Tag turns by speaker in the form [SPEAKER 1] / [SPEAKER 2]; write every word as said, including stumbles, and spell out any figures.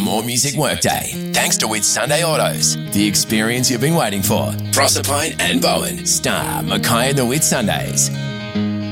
[SPEAKER 1] more music workday. Thanks to Whitsunday Autos, the experience you've been waiting for. Proserpine and Bowen. Star Mackay and the Whitsundays.